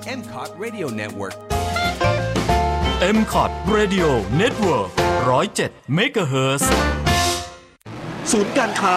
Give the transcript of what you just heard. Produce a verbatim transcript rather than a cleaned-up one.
เอ็ม ซี โอ ที Radio Network เอ็ม ซี โอ ที Radio Network หนึ่งศูนย์เจ็ด เมกะเฮิรตซ์ศูนย์การค้า